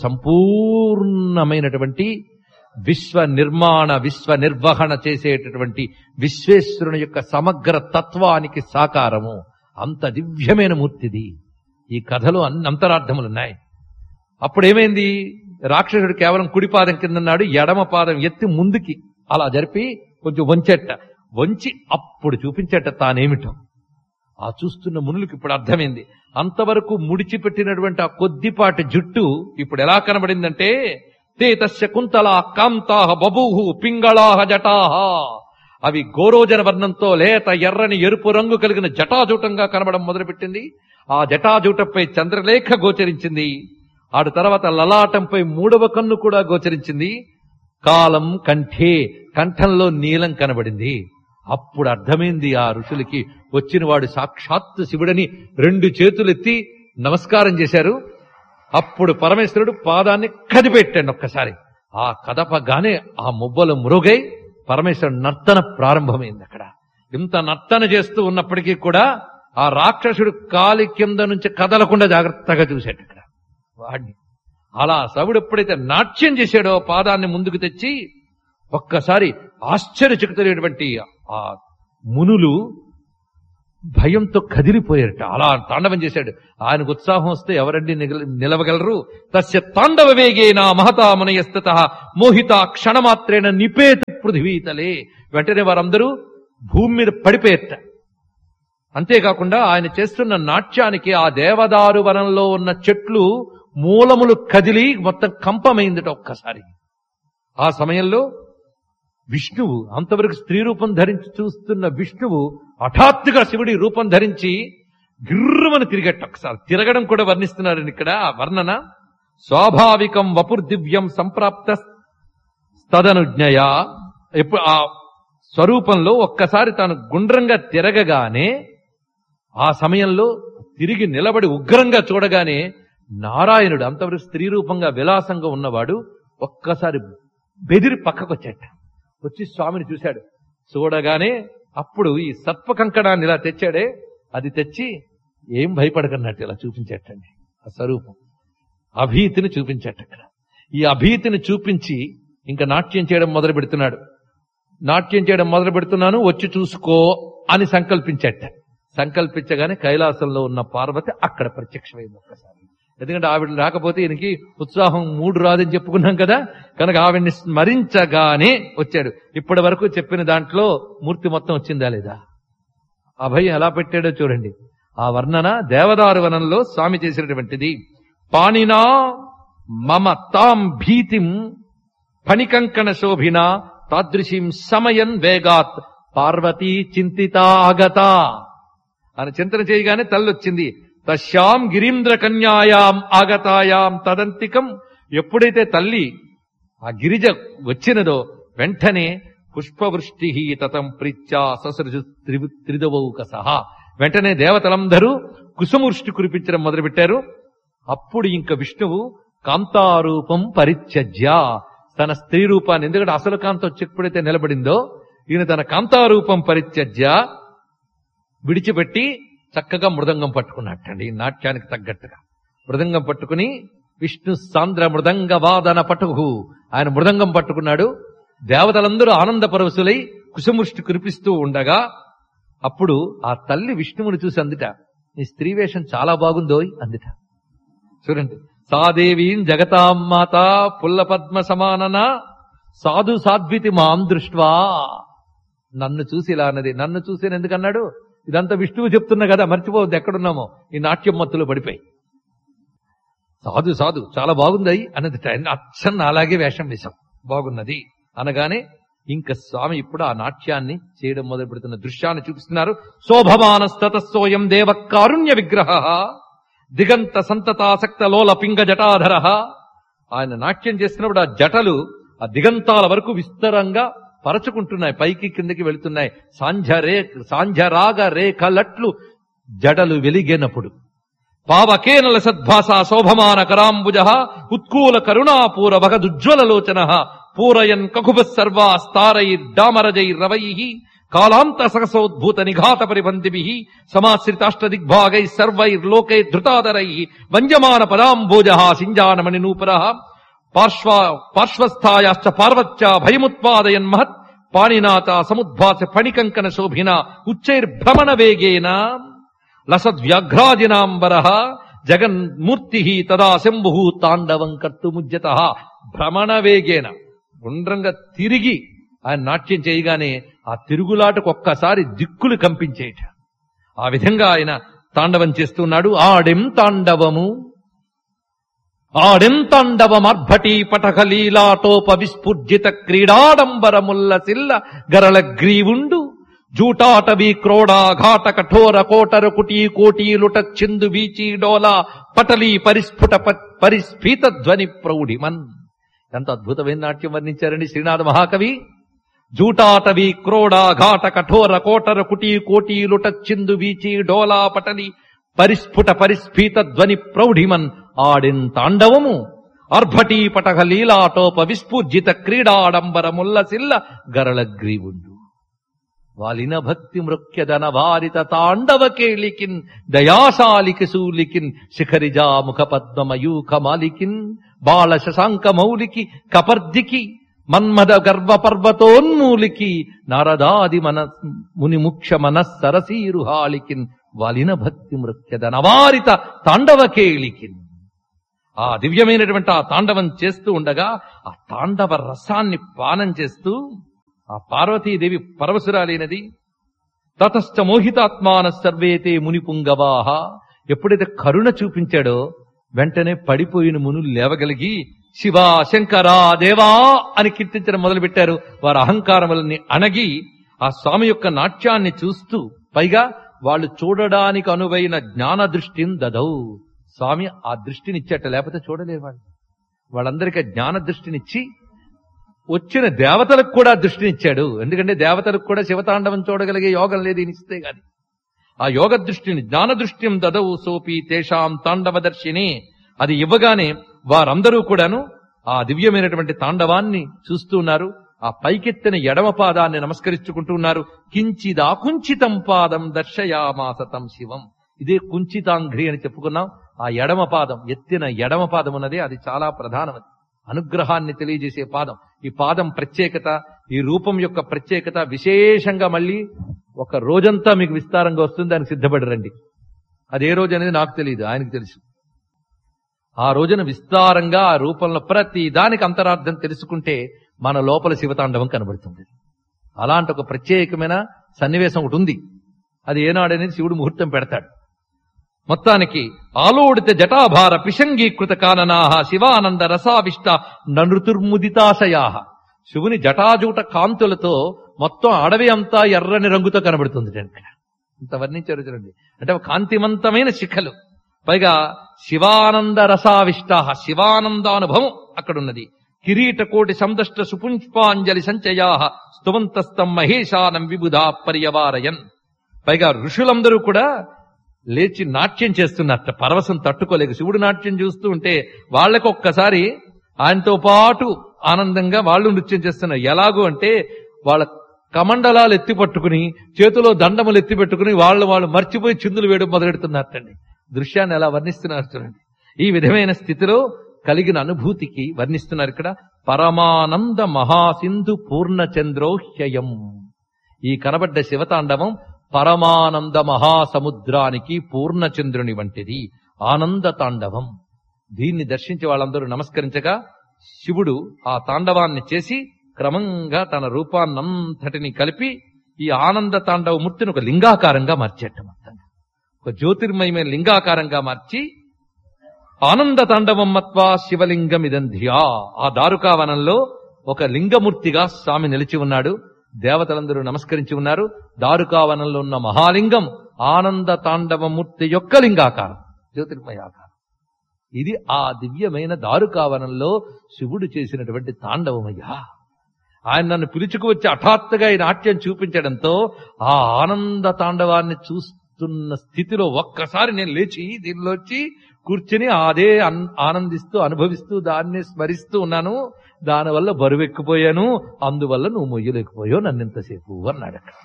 సంపూర్ణమైనటువంటి విశ్వ నిర్మాణ విశ్వ నిర్వహణ చేసేటటువంటి విశ్వేశ్వరుని యొక్క సమగ్ర తత్వానికి సాకారము. అంత దివ్యమైన మూర్తిది. ఈ కథలో అన్ని అంతరార్థములున్నాయి. అప్పుడేమైంది, రాక్షసుడు కేవలం కుడి పాదం కిందన్నాడు, ఎడమ పాదం ఎత్తి ముందుకి అలా జరిపి కొంచెం వంచెట్ట. వంచి అప్పుడు చూపించేట తానేమిటో. ఆ చూస్తున్న మునులకు ఇప్పుడు అర్థమైంది. అంతవరకు ముడిచిపెట్టినటువంటి ఆ కొద్దిపాటి జుట్టు ఇప్పుడు ఎలా కనబడిందంటే, తే తస్య కుంతలా కాంతాహ బభూహు పింగళాహ జటాహ. అవి గోరోజన వర్ణంతో లేత ఎర్రని ఎరుపు రంగు కలిగిన జటాజూటంగా కనబడం మొదలుపెట్టింది. ఆ జటాజూటంపై చంద్రలేఖ గోచరించింది. ఆడు తర్వాత లలాటంపై మూడవ కన్ను కూడా గోచరించింది. కాలం కంఠే, కంఠంలో నీలం కనబడింది. అప్పుడు అర్థమైంది ఆ ఋషులకి, వచ్చినవాడు సాక్షాత్తు శివుడని. రెండు చేతులెత్తి నమస్కారం చేశారు. అప్పుడు పరమేశ్వరుడు పాదాన్ని కదిపెట్టాడు ఒక్కసారి. ఆ కదపగానే ఆ మువ్వలు మురుగై పరమేశ్వరుడు నర్తన ప్రారంభమైంది. అక్కడ ఇంత నర్తన చేస్తూ ఉన్నప్పటికీ కూడా ఆ రాక్షసుడు కాలి కింద నుంచి కదలకుండా జాగ్రత్తగా చూశాడు అక్కడ వాడిని. అలా శవుడు ఎప్పుడైతే నాట్యం చేశాడో పాదాన్ని ముందుకు తెచ్చి ఒక్కసారి ఆశ్చర్యచకితులైనటువంటి ఆ మునులు భయంతో కదిలిపోయారట. అలా తాండవం చేశాడు. ఆయనకు ఉత్సాహం వస్తే ఎవరండి నిలవగలరు? తస్య తాండవ వేగేనా మహతా మునయస్తతః మోహిత క్షణమాత్రేణ నిపేత పృథివీతలే. వెంటనే వారందరూ భూమి మీద పడిపోయేట. అంతేకాకుండా ఆయన చేస్తున్న నాట్యానికి ఆ దేవదారు వనంలో ఉన్న చెట్లు మూలములు కదిలి మొత్తం కంపమైందట ఒక్కసారి. ఆ సమయంలో విష్ణువు, అంతవరకు స్త్రీ రూపం ధరించి చూస్తున్న విష్ణువు హఠాత్తుగా శివుడి రూపం ధరించి గిర్రుమని తిరిగట్ట. ఒకసారి తిరగడం కూడా వర్ణిస్తున్నారని ఇక్కడ ఆ వర్ణన. స్వాభావికం వపుర్దివ్యం సంప్రాప్త తదనుజ్ఞయ. ఎప్పుడు ఆ స్వరూపంలో ఒక్కసారి తాను గుండ్రంగా తిరగగానే ఆ సమయంలో తిరిగి నిలబడి ఉగ్రంగా చూడగానే నారాయణుడు, అంతవరకు స్త్రీ రూపంగా విలాసంగా ఉన్నవాడు, ఒక్కసారి బెదిరి పక్కకొచ్చాట. వచ్చి స్వామిని చూశాడు. చూడగానే అప్పుడు ఈ సర్ప కంకణాన్ని ఇలా తెచ్చాడే, అది తెచ్చి ఏం భయపడకన్నట్టు ఇలా చూపించేటండి. ఆ స్వరూపం అభీతిని చూపించేట. అక్కడ ఈ అభీతిని చూపించి ఇంకా నాట్యం చేయడం మొదలు పెడుతున్నాడు. నాట్యం చేయడం మొదలు పెడుతున్నాను, వచ్చి చూసుకో అని సంకల్పించేట. సంకల్పించగానే కైలాసంలో ఉన్న పార్వతి అక్కడ ప్రత్యక్షమైంది ఒక్కసారి. ఎందుకంటే ఆవిడ రాకపోతే ఈయనకి ఉత్సాహం మూడు రాదని చెప్పుకున్నాం కదా, కనుక ఆవిడ్ని స్మరించగానే వచ్చాడు. ఇప్పటి వరకు చెప్పిన దాంట్లో మూర్తి మొత్తం వచ్చిందా లేదా? అభయం ఎలా పెట్టాడో చూడండి. ఆ వర్ణన దేవదారు వనంలో స్వామి చేసినటువంటిది. పాణినా మమ తాం భీతిం ఫణికంకణ శోభిన తాదృశీం సమయన్ వేగాత్ పార్వతీ చింతితాగత అని చింతన చేయగానే తల్లొచ్చింది. తస్యాం గిరీంద్ర కన్యాయాం ఆగతాయాం తదంతికం. ఎప్పుడైతే తల్లి ఆ గిరిజ వచ్చినదో వెంటనే పుష్పవృష్టి తతం ప్రీత్యా ససృజు త్రిదవౌక సహా, వెంటనే దేవతలందరూ కుసుమవృష్టి కురిపించడం మొదలుపెట్టారు. అప్పుడు ఇంక విష్ణువు కాంతారూపం పరిత్యజ్య, తన స్త్రీ రూపాన్ని, ఎందుకంటే అసలు కాంత వచ్చి ఎప్పుడైతే నిలబడిందో ఈయన తన కాంతారూపం పరిత్యజ్య విడిచిపెట్టి చక్కగా మృదంగం పట్టుకున్నట్టండి. ఈ నాట్యానికి తగ్గట్టుగా మృదంగం పట్టుకుని విష్ణు సాంద్ర మృదంగ వాదన పటుకు, ఆయన మృదంగం పట్టుకున్నాడు. దేవతలందరూ ఆనంద పరవశులై కుసుమృష్టి కురిపిస్తూ ఉండగా అప్పుడు ఆ తల్లి విష్ణువుని చూసి అందుట, నీ స్త్రీ వేషం చాలా బాగుందోయ్ అందుట. చూడండి, సాదేవీం జగతాం మాత పుల్ల పద్మ సమానన సాధు సాధ్వితి మాం దృష్ట్వా. నన్ను చూసి ఇలా అన్నది. నన్ను చూసి ఎందుకన్నాడు? ఇదంతా విష్ణువు చెప్తున్నా కదా, మర్చిపోవద్దు ఎక్కడున్నామో. ఈ నాట్యం మత్తులో పడిపోయి సాధు సాధు చాలా బాగుంది అన్నది. అచ్చన్న అలాగే వేషం వేశాం, బాగున్నది అనగానే ఇంకా స్వామి ఇప్పుడు ఆ నాట్యాన్ని చేయడం మొదలు పెడుతున్న దృశ్యాన్ని చూపిస్తున్నారు. శోభమానస్తతస్సోయం దేవ కారుణ్య విగ్రహ దిగంత సంతతాసక్త లోల పింగ జటాధర. ఆయన నాట్యం చేస్తున్నప్పుడు ఆ జటలు ఆ దిగంతాల వరకు విస్తరంగా పరచుకుంటున్నాయి, పైకి కిందకి వెళుతున్నాయి. సాంధ్యరాగ రేఖలట్లు జడలు వెలిగేనప్పుడు పావకేనల సద్భాస శోభమాన కరాంబుజ ఉత్కూల కరుణాపూర వగదుజ్వలలోచన పూరయన్ కకుభ సర్వాస్తారైర్డామరజైర్రవై కాలాంత సహసోద్భూత నిఘాత పరిబంధిభి సమాశ్రితాష్టదిగ్భాగై సర్వైర్లోకై ధృతాదరై వంజమాన పదాంబోజ సింజానమణి నూపుర పార్శ్వస్థాయాశ్చ పార్వత్య భయముత్పాదయన్ మహత్ పాణినాత సముద్భాస ఫణికంకణ శోభిన ఉచ్చైర్భ్రమణ వేగేన లసద్వ్యాఘ్రాజినాంబర జగన్మూర్తి తదా శంభు తాండవం కర్తుముజ్యత. భ్రమణ వేగేన గుండ్రంగా తిరిగి ఆయన నాట్యం చేయగానే ఆ తిరుగులాటకు ఒక్కసారి దిక్కులు కంపించేట. ఆ విధంగా ఆయన తాండవం చేస్తున్నాడు. ఆడెం తాండవము ఆడెంతాండవమర్భటీ పటక లీలాటోప విస్ఫుర్జిత క్రీడాడంబరముల్ల సిల్ల గరళ గ్రీవుండు జూటాటవీ క్రోడా ఘాట కఠోర కోటర కుటీ కోటీలుట చిందు వీచీ డోలా పటలీ పరిస్ఫుట పరిస్ఫీత ధ్వని ప్రౌఢిమన్. ఎంత అద్భుతమైన నాట్యం వర్ణించారండి శ్రీనాథ మహాకవి. జూటాటవీ క్రోడా ఘాట కఠోర కోటర కుటీ కోటీలుట చిందు వీచీ డోలా పటలి పరిస్ఫుట పరిస్ఫీత ధ్వని ప్రౌఢిమన్ ఆడిన్ తాండవము అర్భటీ పటక లీలాటోప విస్ఫూర్జిత క్రీడాడంబరముల్ల సిల్ల గరళ గ్రీవుండు వాలిన భక్తి మృక్యదన వారిత తాండవ కేళికిన్ దయాశాలికి శూలికిన్ శిఖరిజా ముఖ పద్మమయూఖ మాలికిన్ బాల శశాంక మౌలికి కపర్దికి మన్మద గర్వ పర్వతోన్మూలికి నారదాది మన ముని ముఖ్య మనస్సరసీరుహాళికిన్ వాలిన భక్తి మృక్యదన వారిత తాండవ కేళికిన్. ఆ దివ్యమైనటువంటి ఆ తాండవం చేస్తూ ఉండగా ఆ తాండవ రసాన్ని పానం చేస్తూ ఆ పార్వతీదేవి పరవశురాలైనది. తతశ్చ మోహితాత్మాన సర్వేతే ముని పుంగవాహ. ఎప్పుడైతే కరుణ చూపించాడో వెంటనే పడిపోయిన మునులు లేవగలిగి శివ శంకర దేవా అని కీర్తించడం మొదలుపెట్టారు. వారి అహంకారములని అణగి ఆ స్వామి యొక్క నాట్యాన్ని చూస్తూ, పైగా వాళ్ళు చూడడానికి అనువైన జ్ఞాన దృష్టిని దదౌ. స్వామి ఆ దృష్టినిచ్చేట, లేకపోతే చూడలేరు వాళ్ళు. వాళ్ళందరికీ జ్ఞాన దృష్టినిచ్చి వచ్చిన దేవతలకు కూడా దృష్టినిచ్చాడు. ఎందుకంటే దేవతలకు కూడా శివతాండవం చూడగలిగే యోగం లేదు ఇస్తే గాని. ఆ యోగ దృష్టిని జ్ఞాన దృష్టిం దదౌ సోపి తేషాం తాండవదర్శిని. అది ఇవ్వగానే వారందరూ కూడాను ఆ దివ్యమైనటువంటి తాండవాన్ని చూస్తూ ఉన్నారు. ఆ పైకెత్తిన ఎడమ పాదాన్ని నమస్కరించుకుంటూ ఉన్నారు. కించిదా కుంచితం పాదం దర్శయామాసతం శివం. ఇదే కుంచితాంఘ్రి అని చెప్పుకున్నాం. ఆ ఎడమ పాదం, ఎత్తిన ఎడమ పాదం ఉన్నది, అది చాలా ప్రధానమైనది. అనుగ్రహాన్ని తెలియజేసే పాదం. ఈ పాదం ప్రత్యేకత, ఈ రూపం యొక్క ప్రత్యేకత విశేషంగా మళ్ళీ ఒక రోజంతా మీకు విస్తారంగా వస్తుంది. దానికి సిద్ధపడి రండి. అదే రోజు అనేది నాకు తెలియదు, ఆయనకు తెలుసు. ఆ రోజున విస్తారంగా ఆ రూపంలో ప్రతి దానికి అంతరార్థం తెలుసుకుంటే మన లోపల శివతాండవం కనబడుతుంది. అలాంటి ఒక ప్రత్యేకమైన సన్నివేశం ఒకటి ఉంది. అది ఏనాడనేది శివుడు ముహూర్తం పెడతాడు. మొత్తానికి ఆలోడిత జటాభార పిశంగీకృత కాననాహ శివానంద రసావిష్ట నృతుర్ముదితాశయా. శివుని జటాజూట కాంతులతో మొత్తం అడవి అంతా ఎర్రని రంగుతో కనబడుతుంది. ఇంత వర్ణించారు చూడండి. అంటే కాంతివంతమైన శిఖలు, పైగా శివానంద రసావిష్ట, శివానందానుభవం అక్కడున్నది. కిరీటకోటి సందష్ట సుపుష్పాంజలి సంచయా స్తువంతస్తం మహేశానం విబుధా పర్యవారయన్. పైగా ఋషులందరూ కూడా లేచి నాట్యం చేస్తున్నట్ట, పరవశం తట్టుకోలేక. శివుడు నాట్యం చూస్తూ ఉంటే వాళ్ళకు ఒక్కసారి ఆయనతో పాటు ఆనందంగా వాళ్ళు నృత్యం చేస్తున్నారు. ఎలాగూ అంటే వాళ్ళ కమండలాలు ఎత్తి పట్టుకుని, చేతిలో దండములు ఎత్తి పెట్టుకుని వాళ్ళు మర్చిపోయి చిందులు వేయడం మొదలెడుతున్నారటండి. దృశ్యాన్ని ఎలా వర్ణిస్తున్నారు చూడండి. ఈ విధమైన స్థితిలో కలిగిన అనుభూతికి వర్ణిస్తున్నారు ఇక్కడ. పరమానంద మహాసింధు పూర్ణచంద్రోహ్యయం. ఈ కనబడ్డ శివతాండవం పరమానంద మహాసముద్రానికి పూర్ణచంద్రుని వంటిది, ఆనంద తాండవం. దీన్ని దర్శించి వాళ్ళందరూ నమస్కరించగా శివుడు ఆ తాండవాన్ని చేసి క్రమంగా తన రూపాన్నంతటిని కలిపి ఈ ఆనంద తాండవ మూర్తిని ఒక లింగాకారంగా మార్చేట. మొత్తంగా ఒక జ్యోతిర్మయమైన లింగాకారంగా మార్చి ఆనంద తాండవం మత్వా శివలింగం ఇదంధ్యా. ఆ దారుకావనంలో ఒక లింగమూర్తిగా స్వామి నిలిచి ఉన్నాడు. దేవతలందరూ నమస్కరించి ఉన్నారు. దారుకావనంలో ఉన్న మహాలింగం ఆనంద తాండవమూర్తి యొక్క లింగాకారం, జ్యోతిర్మయాకారం. ఇది ఆ దివ్యమైన దారుకావనంలో శివుడు చేసినటువంటి తాండవమయ్యా. ఆయన నన్ను పిలుచుకు వచ్చి హఠాత్తుగా ఈ నాట్యం చూపించడంతో ఆ ఆనంద తాండవాన్ని చూస్తున్న స్థితిలో ఒక్కసారి నేను లేచి దీనిలో వచ్చి కూర్చుని అదే ఆనందిస్తూ అనుభవిస్తూ దాన్ని స్మరిస్తూ ఉన్నాను. దానివల్ల బరువెక్కిపోయాను, అందువల్ల నువ్వు మొయ్యలేకపోయావు నన్నింతసేపు అన్నాడు అక్కడ.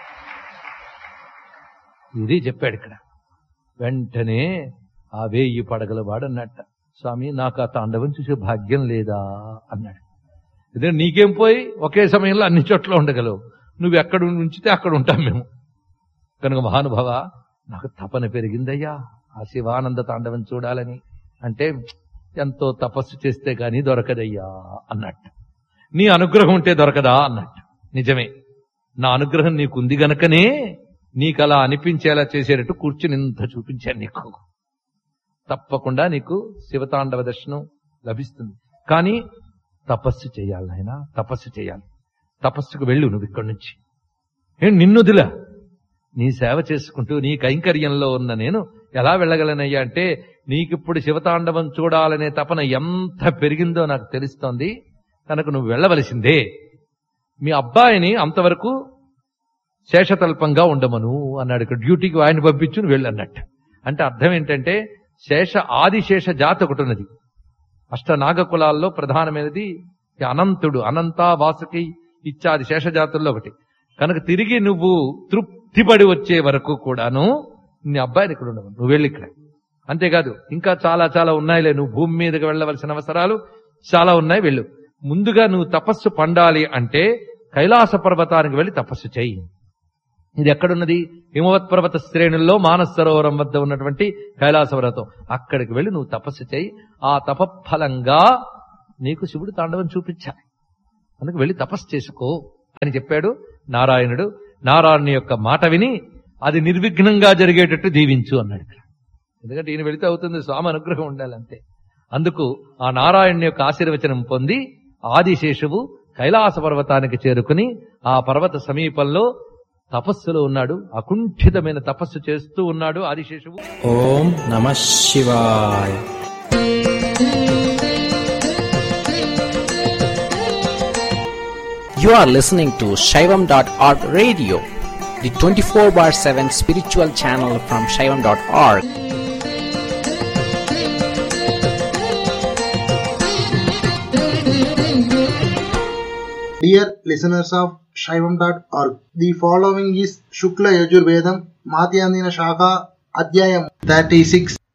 ఇది చెప్పాడు ఇక్కడ. వెంటనే ఆ 1000 పడగల వాడన్నట్ట, స్వామి నాకు ఆ తాండవం చూసే భాగ్యం లేదా అన్నాడు. ఇదే నీకేం పోయి ఒకే సమయంలో అన్ని చోట్ల ఉండగలవు, నువ్వు ఎక్కడ ఉంచితే అక్కడ ఉంటాం మేము. కనుక మహానుభావ నాకు తపన పెరిగిందయ్యా ఆ శివానంద తాండవం చూడాలని. అంటే ఎంతో తపస్సు చేస్తే గాని దొరకదయ్యా అన్నట్టు. నీ అనుగ్రహం ఉంటే దొరకదా అన్నట్టు. నిజమే, నా అనుగ్రహం నీకుంది గనకనే నీకు అలా అనిపించేలా చేసేటట్టు కూర్చుని ఇంత చూపించాను నీకు. తప్పకుండా నీకు శివతాండవ దర్శనం లభిస్తుంది. కానీ తపస్సు చేయాలి నాయనా, తపస్సు చేయాలి. తపస్సుకు వెళ్ళు నువ్వు ఇక్కడి నుంచి. నిన్నుదిలా నీ సేవ చేసుకుంటూ నీ కైంకర్యంలో ఉన్న నేను ఎలా వెళ్ళగలనయ్యా అంటే, నీకిప్పుడు శివతాండవం చూడాలనే తపన ఎంత పెరిగిందో నాకు తెలుస్తోంది. కనుక నువ్వు వెళ్ళవలసిందే. మీ అబ్బాయిని అంతవరకు శేషతల్పంగా ఉండమను అన్నాడు. ఇక్కడ డ్యూటీకి ఆయన పంపించు నువ్వు వెళ్ళు అన్నట్టు. అంటే అర్థం ఏంటంటే, ఆదిశేష జాతి ఒకటి ఉన్నది. అష్టనాగ కులాల్లో ప్రధానమైనది అనంతుడు, అనంత వాసుకి ఇత్యాది శేషజాతుల్లో ఒకటి. కనుక తిరిగి నువ్వు తృప్తిపడి వచ్చే వరకు కూడాను నీ అబ్బాయిని ఇక్కడ ఉండవు, నువ్వు వెళ్ళి ఇక్కడ. అంతేకాదు ఇంకా చాలా చాలా ఉన్నాయిలే, నువ్వు భూమి మీదకి వెళ్ళవలసిన అవసరాలు చాలా ఉన్నాయి, వెళ్ళు. ముందుగా నువ్వు తపస్సు పండాలి అంటే కైలాస పర్వతానికి వెళ్ళి తపస్సు చేయి. ఇది ఎక్కడున్నది? హిమవత్ పర్వత శ్రేణుల్లో మానస సరోవరం వద్ద ఉన్నటువంటి కైలాస పర్వతం. అక్కడికి వెళ్ళి నువ్వు తపస్సు చేయి. ఆ తపఫలంగా నీకు శివుడు తాండవం చూపించాలి. అందుకు వెళ్ళి తపస్సు చేసుకో అని చెప్పాడు నారాయణుడు. నారాయణుని యొక్క మాట విని అది నిర్విఘ్నంగా జరిగేటట్టు దీవించు అన్నాడు. ఎందుకంటే ఈయన వెళితే అవుతుంది, స్వామి అనుగ్రహం ఉండాలంతే. అందుకు ఆ నారాయణుని యొక్క ఆశీర్వచనం పొంది ఆదిశేషువు కైలాస పర్వతానికి చేరుకుని ఆ పర్వత సమీపంలో తపస్సులో ఉన్నాడు. అకుంఠితమైన తపస్సు చేస్తూ ఉన్నాడు ఆదిశేషువు. ఓం నమః శివాయ. You are listening to Shaivam.org radio, the 24/7 spiritual channel from Shaivam.org. Dear listeners of Shaivam.org, the following is Shukla Yajurvedam Madhyandina Shaka Adhyayam 36.